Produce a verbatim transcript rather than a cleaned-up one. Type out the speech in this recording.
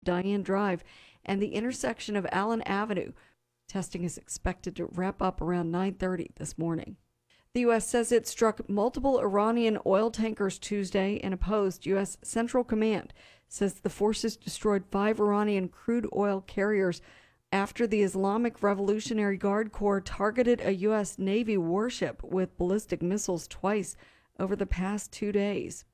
Diane Drive and the intersection of Allen Avenue. Testing is expected to wrap up around nine thirty this morning. The U S says it struck multiple Iranian oil tankers Tuesday in a post. U S Central Command says the forces destroyed five Iranian crude oil carriers after the Islamic Revolutionary Guard Corps targeted a U S Navy warship with ballistic missiles twice over the past two days.